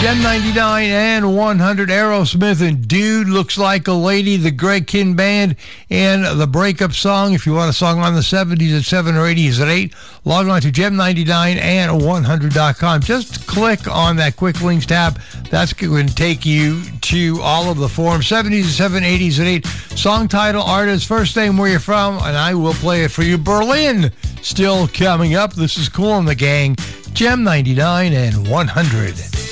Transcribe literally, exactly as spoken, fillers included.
Gem ninety-nine and one hundred, Aerosmith and Dude Looks Like a Lady, the Greg Kihn Band, and the breakup song. If you want a song on the seventies at seven or eighties at eight, log on to gem ninety-nine and one hundred dot com. Just click on that quick links tab. That's going to take you to all of the forums, seventies at seven, eighties at eight. Song title, artist, first name, where you're from, and I will play it for you. Berlin still coming up. This is Kool and the Gang, Gem ninety-nine and one hundred.